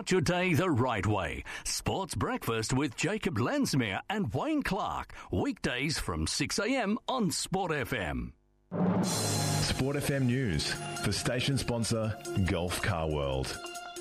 Start your day the right way. Sports Breakfast with Jacob Lensmere and Wayne Clark. Weekdays from 6 a.m. on Sport FM. Sport FM News for station sponsor Gulf Car World.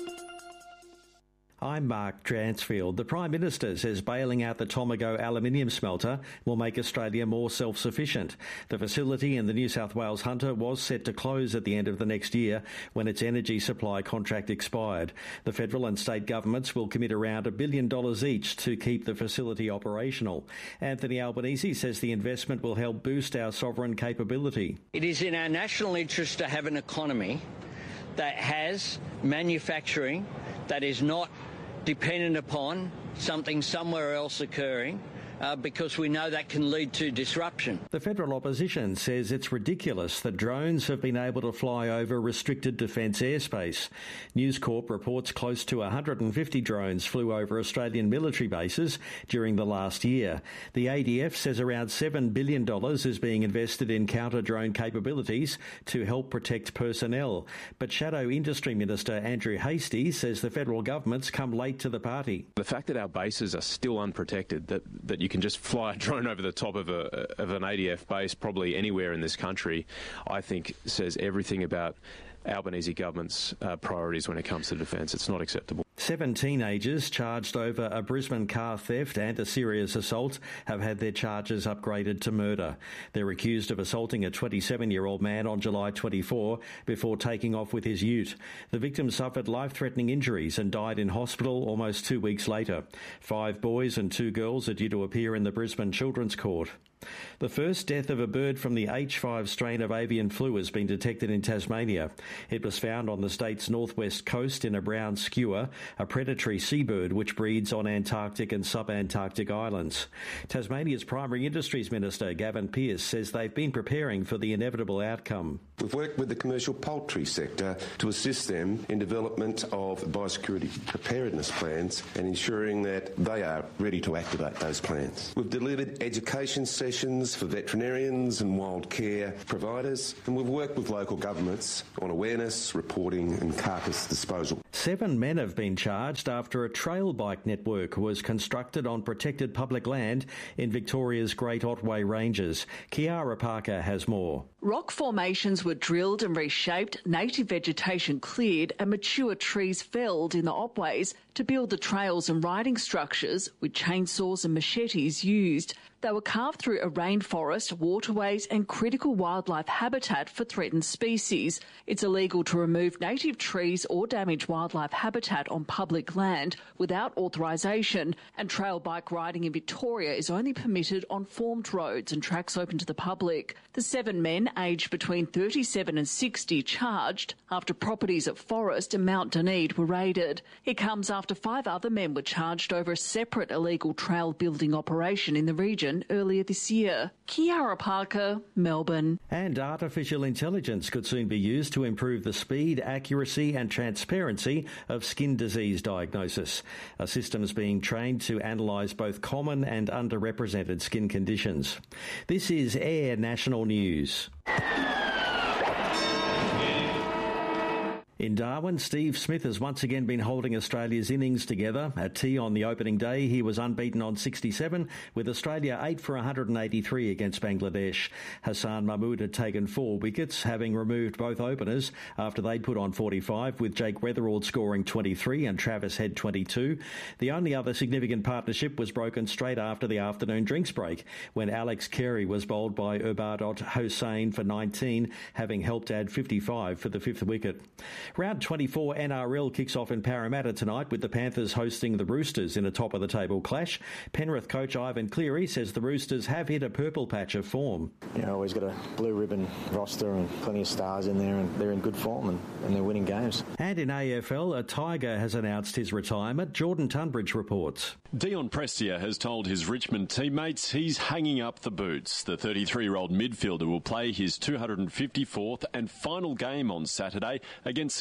I'm Mark Dransfield. The Prime Minister says bailing out the Tomago aluminium smelter will make Australia more self-sufficient. The facility in the New South Wales Hunter was set to close at the end of the next year when its energy supply contract expired. The federal and state governments will commit around $1 billion each to keep the facility operational. Anthony Albanese says the investment will help boost our sovereign capability. It is in our national interest to have an economy that has manufacturing that is not dependent upon something somewhere else occurring, because we know that can lead to disruption. The federal opposition says it's ridiculous that drones have been able to fly over restricted defence airspace. News Corp reports close to 150 drones flew over Australian military bases during the last year. The ADF says around $7 billion is being invested in counter-drone capabilities to help protect personnel. But Shadow Industry Minister Andrew Hastie says the federal government's come late to the party. The fact that our bases are still unprotected, that you can just fly a drone over the top of an ADF base probably anywhere in this country, I think says everything about Albanese government's priorities when it comes to defence. It's not acceptable. 7 teenagers charged over a Brisbane car theft and a serious assault have had their charges upgraded to murder. They're accused of assaulting a 27-year-old man on July 24 before taking off with his ute. The victim suffered life-threatening injuries and died in hospital almost 2 weeks later. 5 boys and 2 girls are due to appear in the Brisbane Children's Court. The first death of a bird from the H5 strain of avian flu has been detected in Tasmania. It was found on the state's northwest coast in a brown skua, a predatory seabird which breeds on Antarctic and subantarctic islands. Tasmania's Primary Industries Minister Gavin Pearce says they've been preparing for the inevitable outcome. We've worked with the commercial poultry sector to assist them in development of biosecurity preparedness plans and ensuring that they are ready to activate those plans. We've delivered education sessions for veterinarians and wild care providers, and we've worked with local governments on awareness, reporting and carcass disposal. 7 men have been charged after a trail bike network was constructed on protected public land in Victoria's Great Otway Ranges. Kiara Parker has more. Rock formations were drilled and reshaped, native vegetation cleared and mature trees felled in the Otways to build the trails and riding structures, with chainsaws and machetes used. They were carved through a rainforest, waterways and critical wildlife habitat for threatened species. It's illegal to remove native trees or damage wildlife habitat on public land without authorisation, and trail bike riding in Victoria is only permitted on formed roads and tracks open to the public. The 7 men, aged between 37 and 60, charged after properties at Forest and Mount Dunedin were raided. It comes after 5 other men were charged over a separate illegal trail building operation in the region earlier this year. Kiara Parker, Melbourne. And artificial intelligence could soon be used to improve the speed, accuracy and transparency of skin disease diagnosis. A system's being trained to analyse both common and underrepresented skin conditions. This is Air National News. In Darwin, Steve Smith has once again been holding Australia's innings together. At tea on the opening day, he was unbeaten on 67, with Australia 8 for 183 against Bangladesh. Hassan Mahmood had taken 4 wickets, having removed both openers after they'd put on 45, with Jake Weatherald scoring 23 and Travis Head 22. The only other significant partnership was broken straight after the afternoon drinks break, when Alex Carey was bowled by Ubadot Hossain for 19, having helped add 55 for the 5th wicket. Round 24 NRL kicks off in Parramatta tonight, with the Panthers hosting the Roosters in a top-of-the-table clash. Penrith coach Ivan Cleary says the Roosters have hit a purple patch of form. You know, always got a blue ribbon roster and plenty of stars in there, and they're in good form and they're winning games. And in AFL, a Tiger has announced his retirement. Jordan Tunbridge reports. Dion Prestia has told his Richmond teammates he's hanging up the boots. The 33-year-old midfielder will play his 254th and final game on Saturday against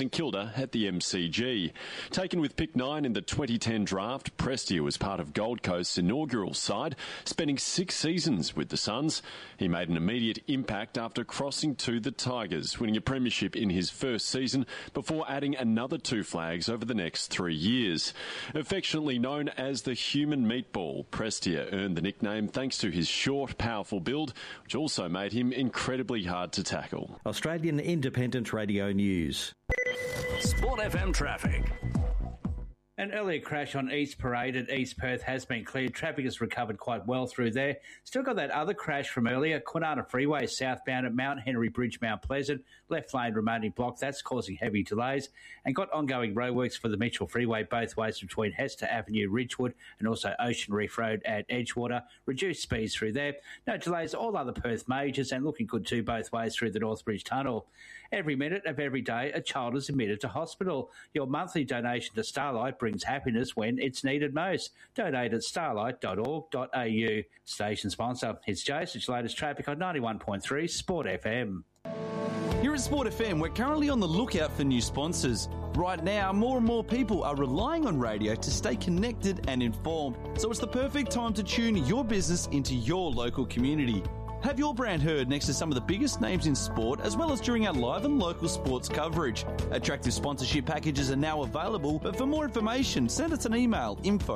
St Kilda at the MCG. Taken with pick 9 in the 2010 draft, Prestia was part of Gold Coast's inaugural side, spending 6 seasons with the Suns. He made an immediate impact after crossing to the Tigers, winning a premiership in his first season before adding another 2 flags over the next 3 years. Affectionately known as the human meatball, Prestia earned the nickname thanks to his short, powerful build, which also made him incredibly hard to tackle. Australian Independent Radio News. Sport FM traffic. An earlier crash on East Parade at East Perth has been cleared. Traffic has recovered quite well through there. Still got that other crash from earlier. Kwinana Freeway southbound at Mount Henry Bridge, Mount Pleasant. Left lane remaining blocked. That's causing heavy delays. And got ongoing roadworks for the Mitchell Freeway both ways between Hester Avenue, Ridgewood, and also Ocean Reef Road at Edgewater. Reduced speeds through there. No delays, all other Perth majors, and looking good too both ways through the Northbridge Tunnel. Every minute of every day, a child is admitted to hospital. Your monthly donation to Starlight brings happiness when it's needed most. Donate at starlight.org.au. Station sponsor. It's Jason's latest traffic on 91.3 Sport FM. Here at Sport FM, we're currently on the lookout for new sponsors. Right now, more and more people are relying on radio to stay connected and informed, so it's the perfect time to tune your business into your local community. Have your brand heard next to some of the biggest names in sport, as well as during our live and local sports coverage. Attractive sponsorship packages are now available, but for more information, send us an email,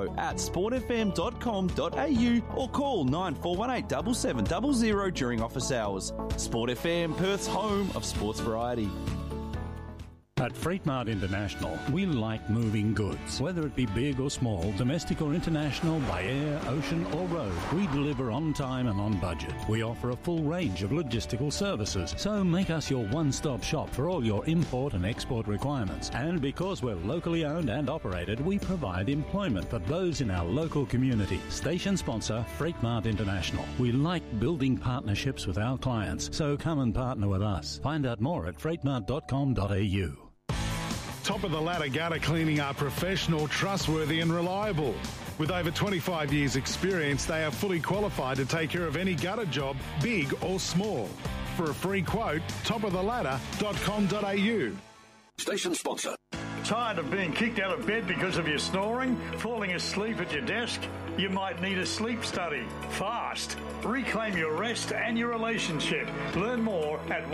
info@sportfm.com.au, or call 9418 7700 during office hours. Sport FM, Perth's home of sports variety. At Freight Mart International, we like moving goods. Whether it be big or small, domestic or international, by air, ocean or road, we deliver on time and on budget. We offer a full range of logistical services, so make us your one-stop shop for all your import and export requirements. And because we're locally owned and operated, we provide employment for those in our local community. Station sponsor, Freight Mart International. We like building partnerships with our clients, so come and partner with us. Find out more at freightmart.com.au. Top of the ladder gutter cleaning are professional, trustworthy and reliable. With over 25 years experience, they are fully qualified to take care of any gutter job, big or small. For a free quote, topoftheladder.com.au. Station sponsor. Tired of being kicked out of bed because of your snoring? Falling asleep at your desk? You might need a sleep study. Fast. Reclaim your rest and your relationship. Learn more at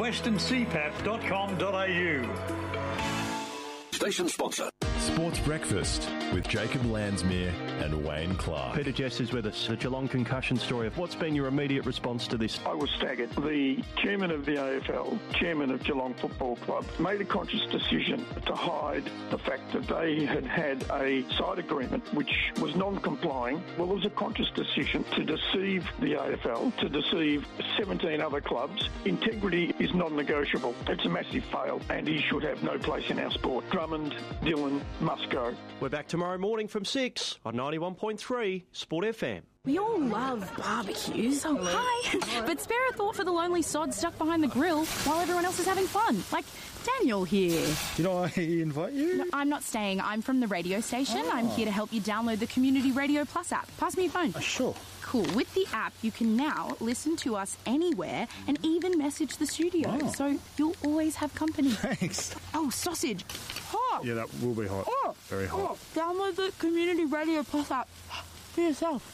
westerncpap.com.au. Station sponsor. Sports Breakfast with Jacob Landsmere and Wayne Clark. Peter Jess is with us. The Geelong concussion story. What's been your immediate response to this? I was staggered. The chairman of the AFL, chairman of Geelong Football Club, made a conscious decision to hide the fact that they had had a side agreement which was non-complying. Well, it was a conscious decision to deceive the AFL, to deceive 17 other clubs. Integrity is non-negotiable. It's a massive fail, and he should have no place in our sport. Drummond, Dillon must go. We're back tomorrow morning from 6 on 91.3 Sport FM. We all love barbecues. Oh, hi. But spare a thought for the lonely sod stuck behind the grill while everyone else is having fun. Like Daniel here. Did I invite you? No, I'm not staying. I'm from the radio station. I'm here to help you download the Community Radio Plus app. Pass me your phone. Sure. Cool. With the app, you can now listen to us anywhere and even message the studio. Oh. So you'll always have company. Thanks. Oh, sausage. Hot. Yeah, that will be hot. Oh. Very hot. Oh. Download the Community Radio Plus app for yourself.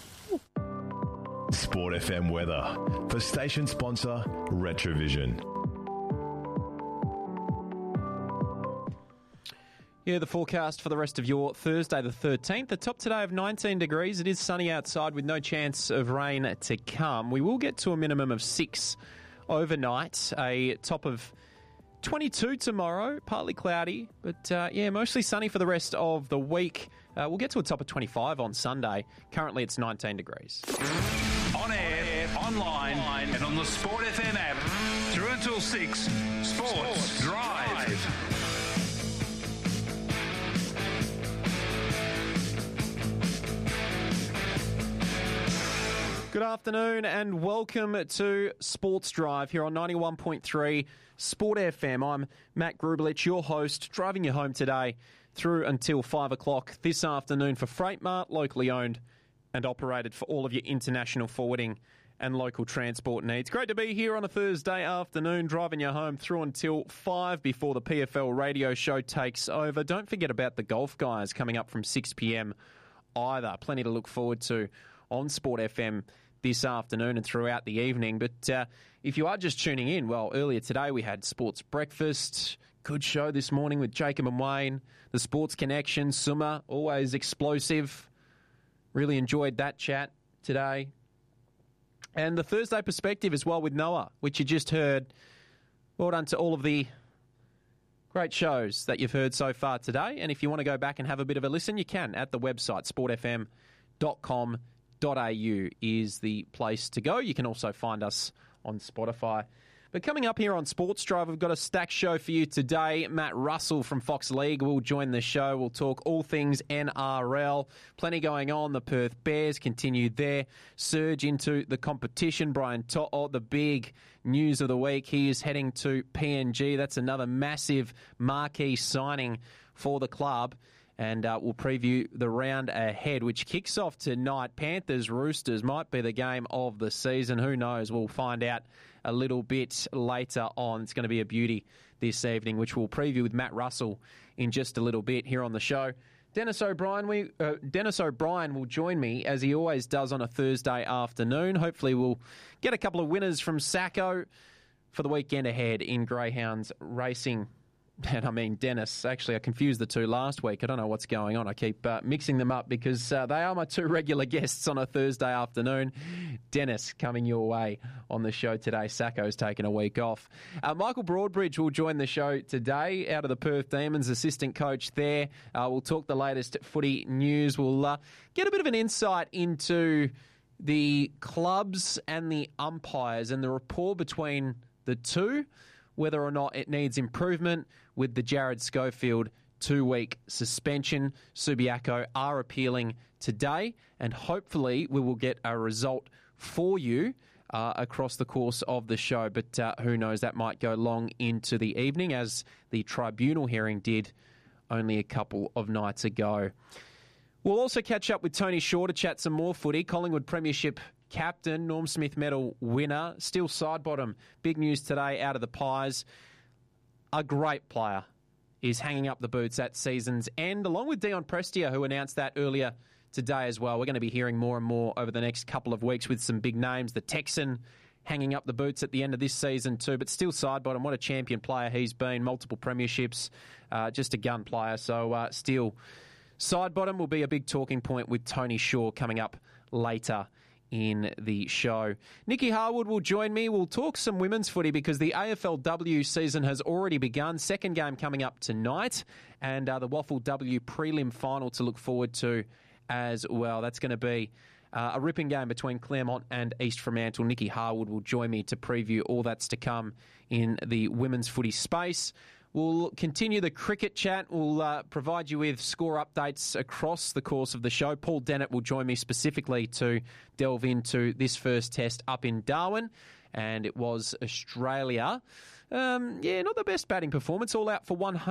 Sport FM weather for station sponsor Retrovision. Yeah, the forecast for the rest of your Thursday the 13th. The top today of 19 degrees. It is sunny outside with no chance of rain to come. We will get to a minimum of 6 overnight. A top of 22 tomorrow, partly cloudy, but mostly sunny for the rest of the week. We'll get to a top of 25 on Sunday. Currently it's 19 degrees. On air, online, and on the Sport FM app. Through until 6, Sports Drive. Good afternoon and welcome to Sports Drive here on 91.3 Sport FM. I'm Matt Grubelich, your host, driving you home today through until 5 o'clock this afternoon for Freight Mart, locally owned and operated for all of your international forwarding and local transport needs. Great to be here on a Thursday afternoon, driving you home through until 5 before the PFL radio show takes over. Don't forget about the Golf Guys coming up from 6 p.m. either. Plenty to look forward to on Sport FM this afternoon and throughout the evening. But if you are just tuning in, well, earlier today we had Sports Breakfast. Good show this morning with Jacob and Wayne. The Sports Connection, Summer, always explosive. Really enjoyed that chat today. And the Thursday Perspective as well with Noah, which you just heard. Well done to all of the great shows that you've heard so far today. And if you want to go back and have a bit of a listen, you can at the website, sportfm.com.au is the place to go. You can also find us on Spotify. But coming up here on Sports Drive, we've got a stacked show for you today. Matt Russell from Fox League will join the show. We'll talk all things NRL. Plenty going on. The Perth Bears continue their surge into the competition. Brian To'o, the big news of the week, he is heading to PNG. That's another massive marquee signing for the club. And we'll preview the round ahead, which kicks off tonight. Panthers-Roosters might be the game of the season. Who knows? We'll find out a little bit later on. It's going to be a beauty this evening, which we'll preview with Matt Russell in just a little bit here on the show. Dennis O'Brien will join me, as he always does on a Thursday afternoon. Hopefully we'll get a couple of winners from Sacco for the weekend ahead in Greyhounds racing. And I mean Dennis. Actually, I confused the two last week. I don't know what's going on. I keep mixing them up because they are my two regular guests on a Thursday afternoon. Dennis coming your way on the show today. Sacco's taken a week off. Michael Broadbridge will join the show today out of the Perth Demons, assistant coach there. We'll talk the latest footy news. We'll get a bit of an insight into the clubs and the umpires and the rapport between the two, whether or not it needs improvement with the Jared Schofield 2-week suspension. Subiaco are appealing today, and hopefully we will get a result for you across the course of the show. But who knows, that might go long into the evening, as the tribunal hearing did only a couple of nights ago. We'll also catch up with Tony Shaw to chat some more footy. Collingwood Premiership captain, Norm Smith medal winner, still side bottom. Big news today out of the Pies. A great player is hanging up the boots at season's end, along with Dion Prestia, who announced that earlier today as well. We're going to be hearing more and more over the next couple of weeks with some big names. The Texan hanging up the boots at the end of this season too, but still side bottom. What a champion player he's been. Multiple premierships, just a gun player. So still side bottom will be a big talking point with Tony Shaw coming up later in the show. Nikki Harwood will join me. We'll talk some women's footy because the AFLW season has already begun. Second game coming up tonight, and the Waffle W prelim final to look forward to as well. That's going to be a ripping game between Claremont and East Fremantle. Nikki Harwood will join me to preview all that's to come in the women's footy space. We'll continue the cricket chat. We'll provide you with score updates across the course of the show. Paul Dennett will join me specifically to delve into this first test up in Darwin. And it was Australia. Not the best batting performance. All out for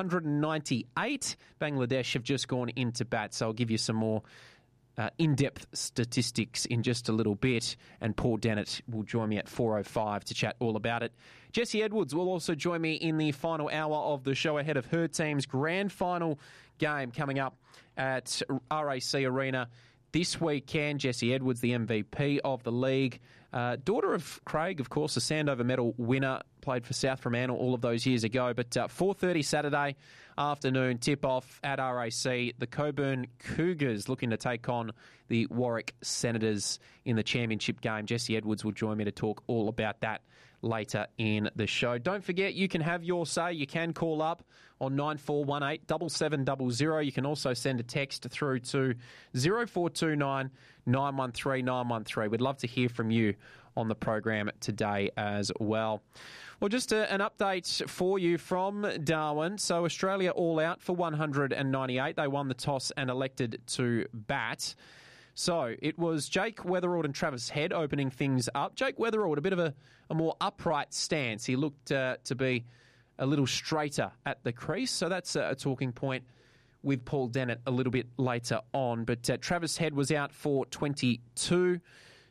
198. Bangladesh have just gone into bat, so I'll give you some more in-depth statistics in just a little bit, and Paul Dennett will join me at 4:05 to chat all about it. Jessie Edwards will also join me in the final hour of the show ahead of her team's grand final game coming up at RAC Arena this weekend. Jessie Edwards, the MVP of the league, daughter of Craig, of course, a Sandover medal winner, played for South Fremantle all of those years ago. But 4:30 Saturday afternoon tip-off at RAC. The Coburn Cougars looking to take on the Warwick Senators in the championship game. Jessie Edwards will join me to talk all about that later in the show. Don't forget, you can have your say. You can call up on 9418 7700. You can also send a text through to 0429 913 913. We'd love to hear from you on the program today as well. Well, just an update for you from Darwin. So Australia all out for 198. They won the toss and elected to bat. So it was Jake Weatherald and Travis Head opening things up. Jake Weatherald, a bit of a more upright stance. He looked to be a little straighter at the crease. So that's a talking point with Paul Dennett a little bit later on. But Travis Head was out for 22.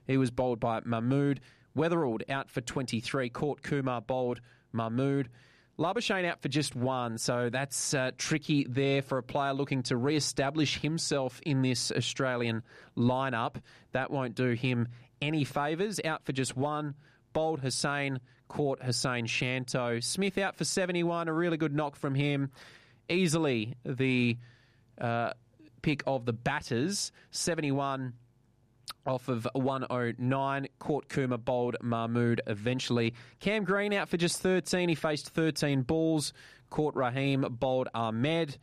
He was bowled by Mahmood. Weatherald out for 23. Court Kumar bowled Mahmood. Labuschagne out for just 1, so that's tricky there for a player looking to re-establish himself in this Australian lineup. That won't do him any favours. Out for just 1, bowled Hussain, caught Hussain Shanto. Smith out for 71, a really good knock from him. Easily the pick of the batters, 71 off of 109. Court Kumar bowled Mahmood eventually. Cam Green out for just 13. He faced 13 balls. Caught Rahim, bowled Ahmed.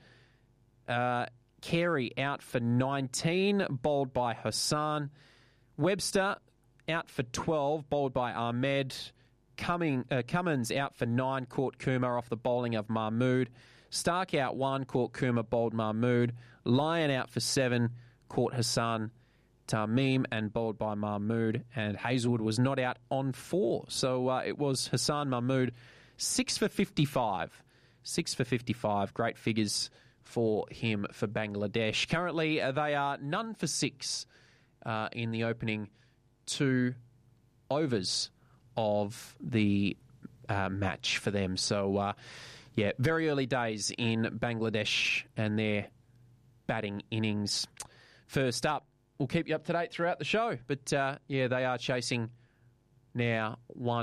Carey out for 19, bowled by Hassan. Webster out for 12, bowled by Ahmed. Cummins out for 9, caught Kumar off the bowling of Mahmood. Stark out 1, caught Kumar, bowled Mahmood. Lyon out for 7, caught Hassan Tamim and bowled by Mahmood, and Hazelwood was not out on 4. So it was Hassan Mahmood, 6 for 55. 6 for 55. Great figures for him for Bangladesh. Currently, they are none for 6 in the opening 2 overs of the match for them. So, very early days in Bangladesh and their batting innings. First up, we'll keep you up to date throughout the show. But, they are chasing now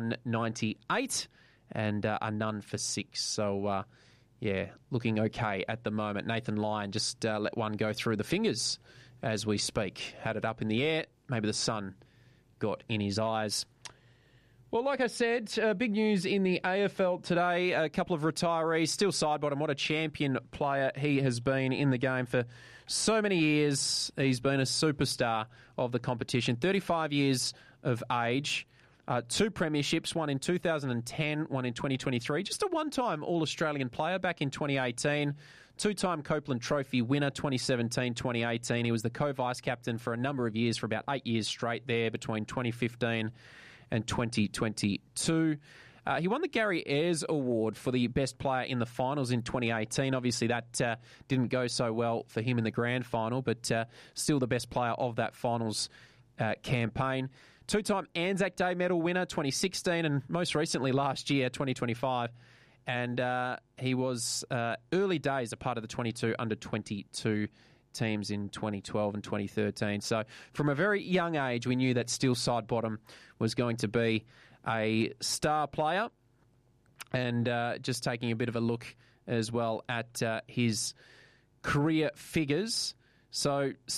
198 and are none for 6. So, looking okay at the moment. Nathan Lyon just let one go through the fingers as we speak. Had it up in the air. Maybe the sun got in his eyes. Well, like I said, big news in the AFL today. A couple of retirees, still Sidebottom. What a champion player he has been in the game for so many years. He's been a superstar of the competition. 35 years of age, 2 premierships, one in 2010, one in 2023. Just a one-time All-Australian player back in 2018. 2-time Copeland Trophy winner, 2017-2018. He was the co-vice captain for a number of years, for about 8 years straight there between 2015 and 2022. He won the Gary Ayres Award for the best player in the finals in 2018. Obviously, that didn't go so well for him in the grand final, but still the best player of that finals campaign. 2-time Anzac Day medal winner, 2016, and most recently last year, 2025. And he was early days a part of the 22 under-22 teams in 2012 and 2013. So from a very young age, we knew that Steele Sidebottom was going to be a star player. And just taking a bit of a look as well at his career figures. So